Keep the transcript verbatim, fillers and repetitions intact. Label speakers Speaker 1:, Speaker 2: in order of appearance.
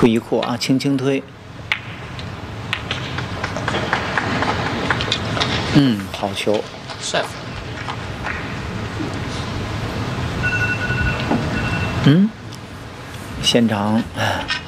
Speaker 1: 推一扩啊，轻轻推。嗯，好球。
Speaker 2: chef。
Speaker 1: 嗯，现场